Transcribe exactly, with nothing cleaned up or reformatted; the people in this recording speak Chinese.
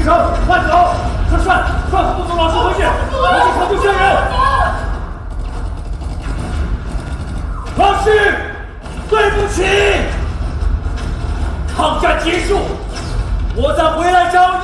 生，慢走！说帅，帅和穆总老师回去，我去考究轩人。老师，对不起，抗战结束，我再回来找你。